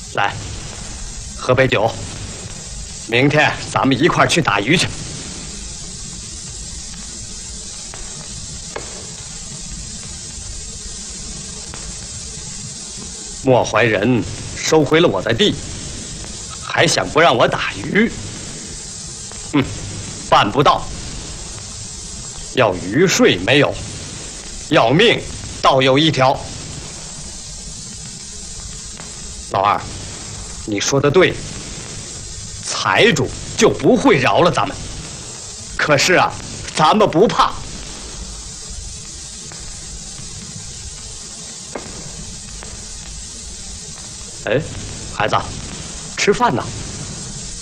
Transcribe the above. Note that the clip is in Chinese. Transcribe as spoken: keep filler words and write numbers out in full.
来，喝杯酒。明天咱们一块儿去打鱼去。莫怀仁收回了我的地，还想不让我打鱼？哼，办不到。要鱼税没有，要命倒有一条。老二，你说的对，财主就不会饶了咱们。可是啊，咱们不怕。哎，孩子，吃饭呢。